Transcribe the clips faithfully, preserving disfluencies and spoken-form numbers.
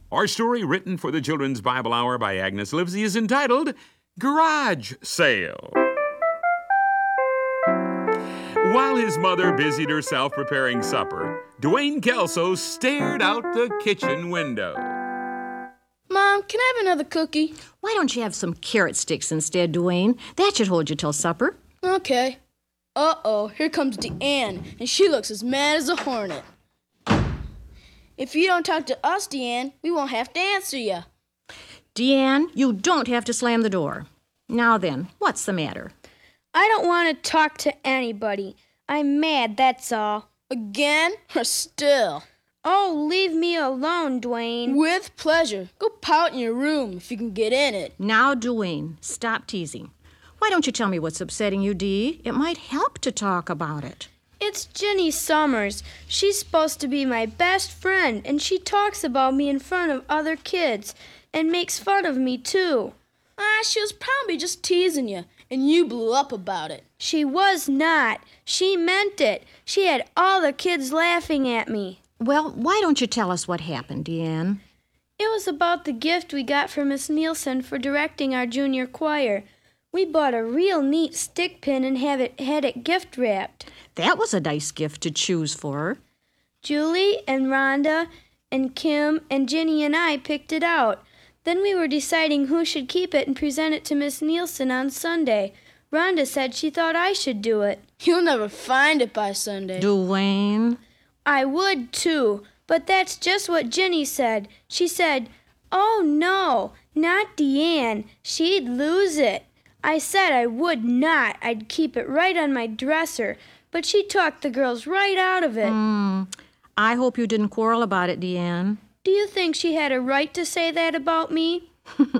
Our story, written for the Children's Bible Hour by Agnes Livesey, is entitled Garage Sale. While his mother busied herself preparing supper, Dwayne Kelso stared out the kitchen window. Mom, can I have another cookie? Why don't you have some carrot sticks instead, Dwayne? That should hold you till supper. Okay. Uh-oh, here comes Deanne, and she looks as mad as a hornet. If you don't talk to us, Deanne, we won't have to answer you. Deanne, you don't have to slam the door. Now then, what's the matter? I don't want to talk to anybody. I'm mad, that's all. Again or still? Oh, leave me alone, Dwayne. With pleasure. Go pout in your room if you can get in it. Now, Dwayne, stop teasing. Why don't you tell me what's upsetting you, Dee? It might help to talk about it. It's Ginny Summers. She's supposed to be my best friend, and she talks about me in front of other kids and makes fun of me, too. Ah, she was probably just teasing you, and you blew up about it. She was not. She meant it. She had all the kids laughing at me. Well, why don't you tell us what happened, Deanne? It was about the gift we got from Miss Nielsen for directing our junior choir. We bought a real neat stick pin and have it, had it gift wrapped. That was a nice gift to choose for her. Julie and Rhonda and Kim and Ginny and I picked it out. Then we were deciding who should keep it and present it to Miss Nielsen on Sunday. Rhonda said she thought I should do it. You'll never find it by Sunday. Dwayne? I would, too, but that's just what Ginny said. She said, "Oh, no, not Deanne. She'd lose it." I said I would not. I'd keep it right on my dresser, but she talked the girls right out of it. Mm, I hope you didn't quarrel about it, Deanne. Do you think she had a right to say that about me?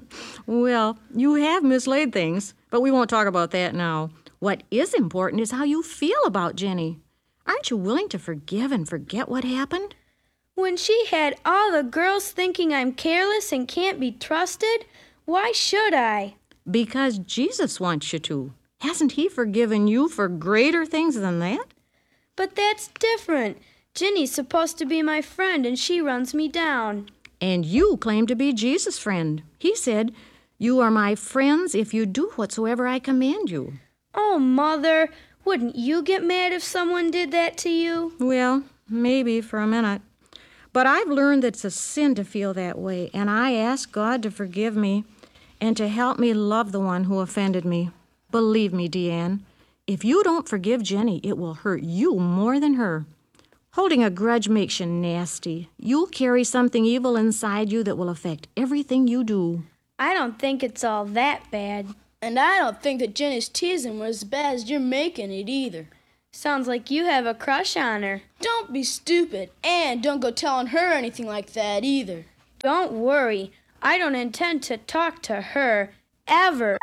Well, you have mislaid things, but we won't talk about that now. What is important is how you feel about Ginny. Aren't you willing to forgive and forget what happened? When she had all the girls thinking I'm careless and can't be trusted, why should I? Because Jesus wants you to. Hasn't he forgiven you for greater things than that? But that's different. Ginny's supposed to be my friend, and she runs me down. And you claim to be Jesus' friend. He said, "You are my friends if you do whatsoever I command you." Oh, Mother, wouldn't you get mad if someone did that to you? Well, maybe for a minute. But I've learned that it's a sin to feel that way, and I ask God to forgive me and to help me love the one who offended me. Believe me, Deanne, if you don't forgive Jenny, it will hurt you more than her. Holding a grudge makes you nasty. You'll carry something evil inside you that will affect everything you do. I don't think it's all that bad. And I don't think that Jenny's teasing was as bad as you're making it either. Sounds like you have a crush on her. Don't be stupid, and don't go telling her anything like that either. Don't worry. I don't intend to talk to her, ever.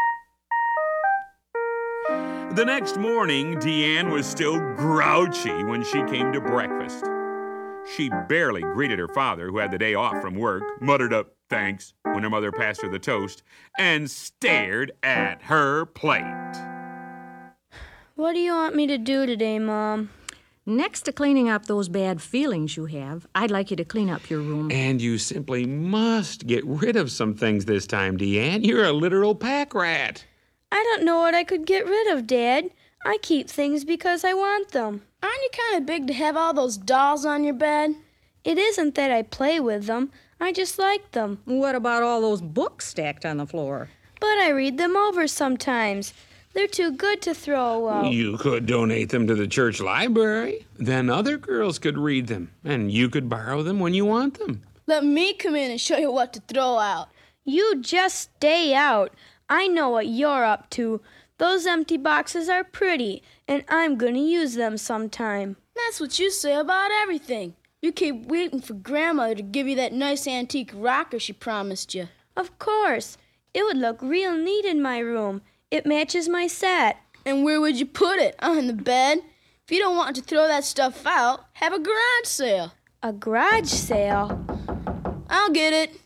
The next morning, Deanne was still grouchy when she came to breakfast. She barely greeted her father, who had the day off from work, muttered up thanks when her mother passed her the toast, and stared at her plate. What do you want me to do today, Mom? Next to cleaning up those bad feelings you have, I'd like you to clean up your room. And you simply must get rid of some things this time, Deanne. You're a literal pack rat. I don't know what I could get rid of, Dad. I keep things because I want them. Aren't you kind of big to have all those dolls on your bed? It isn't that I play with them. I just like them. What about all those books stacked on the floor? But I read them over sometimes. They're too good to throw out. You could donate them to the church library. Then other girls could read them, and you could borrow them when you want them. Let me come in and show you what to throw out. You just stay out. I know what you're up to. Those empty boxes are pretty, and I'm going to use them sometime. That's what you say about everything. You keep waiting for Grandmother to give you that nice antique rocker she promised you. Of course. It would look real neat in my room. It matches my set. And where would you put it? On the bed? If you don't want to throw that stuff out, have a garage sale. A garage sale? I'll get it.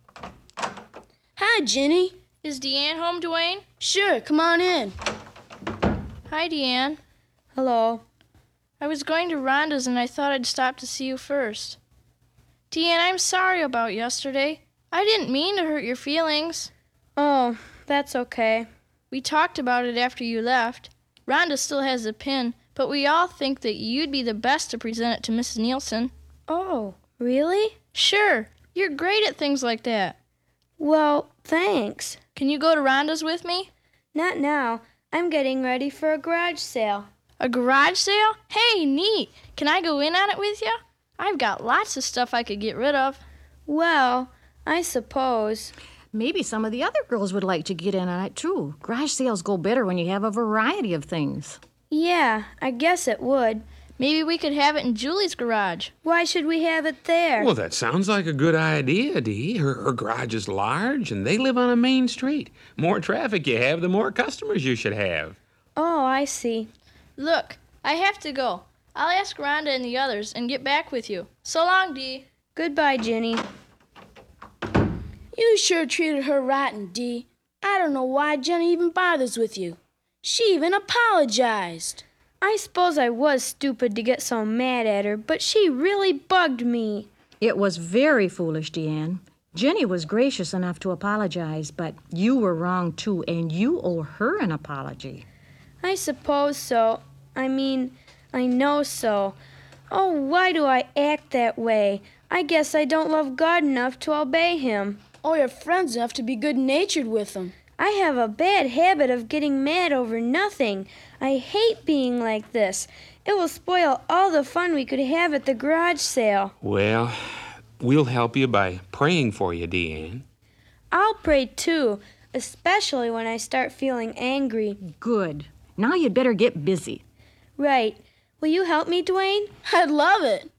Hi, Ginny. Is Deanne home, Dwayne? Sure, come on in. Hi, Deanne. Hello. I was going to Rhonda's and I thought I'd stop to see you first. Deanne, I'm sorry about yesterday. I didn't mean to hurt your feelings. Oh, that's okay. We talked about it after you left. Rhonda still has the pin, but we all think that you'd be the best to present it to Missus Nielsen. Oh, really? Sure, you're great at things like that. Well, thanks. Can you go to Rhonda's with me? Not now. I'm getting ready for a garage sale. A garage sale? Hey, neat. Can I go in on it with you? I've got lots of stuff I could get rid of. Well, I suppose. Maybe some of the other girls would like to get in on it, too. Garage sales go better when you have a variety of things. Yeah, I guess it would. Maybe we could have it in Julie's garage. Why should we have it there? Well, that sounds like a good idea, Dee. Her, her garage is large, and they live on a main street. More traffic you have, the more customers you should have. Oh, I see. Look, I have to go. I'll ask Rhonda and the others and get back with you. So long, Dee. Goodbye, Ginny. You sure treated her rotten, Dee. I don't know why Jenny even bothers with you. She even apologized. I suppose I was stupid to get so mad at her, but she really bugged me. It was very foolish, Deanne. Jenny was gracious enough to apologize, but you were wrong, too, and you owe her an apology. I suppose so. I mean, I know so. Oh, why do I act that way? I guess I don't love God enough to obey him. Or your friends enough to be good-natured with him. I have a bad habit of getting mad over nothing. I hate being like this. It will spoil all the fun we could have at the garage sale. Well, we'll help you by praying for you, Deanne. I'll pray too, especially when I start feeling angry. Good. Now you'd better get busy. Right. Will you help me, Dwayne? I'd love it.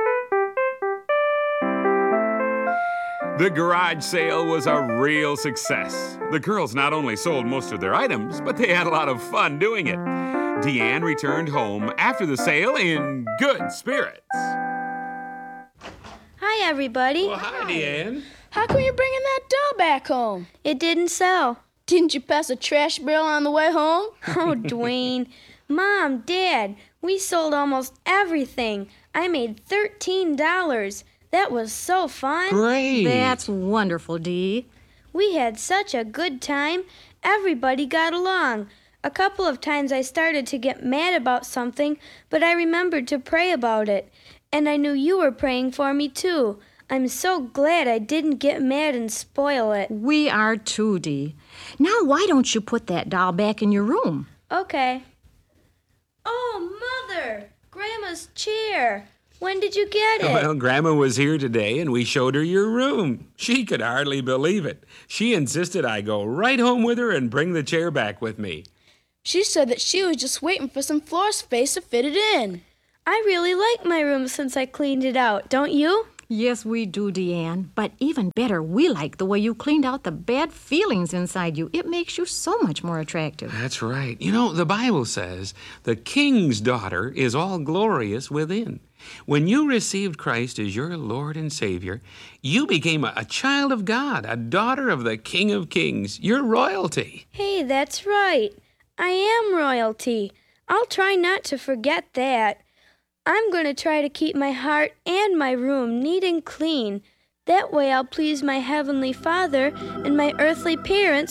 The garage sale was a real success. The girls not only sold most of their items, but they had a lot of fun doing it. Deanne returned home after the sale in good spirits. Hi, everybody. Well, hi, Deanne. How come you're bringing that doll back home? It didn't sell. Didn't you pass a trash barrel on the way home? Oh, Dwayne. Mom, Dad, we sold almost everything. I made thirteen dollars. That was so fun. Great. That's wonderful, Dee. We had such a good time. Everybody got along. A couple of times I started to get mad about something, but I remembered to pray about it. And I knew you were praying for me, too. I'm so glad I didn't get mad and spoil it. We are too, Dee. Now why don't you put that doll back in your room? Okay. Oh, Mother! Grandma's chair. When did you get it? Well, Grandma was here today, and we showed her your room. She could hardly believe it. She insisted I go right home with her and bring the chair back with me. She said that she was just waiting for some floor space to fit it in. I really like my room since I cleaned it out, don't you? Yes, we do, Deanne. But even better, we like the way you cleaned out the bad feelings inside you. It makes you so much more attractive. That's right. You know, the Bible says the king's daughter is all glorious within. When you received Christ as your Lord and Savior, you became a, a child of God, a daughter of the King of Kings. You're royalty. Hey, that's right. I am royalty. I'll try not to forget that. I'm going to try to keep my heart and my room neat and clean. That way I'll please my Heavenly Father and my earthly parents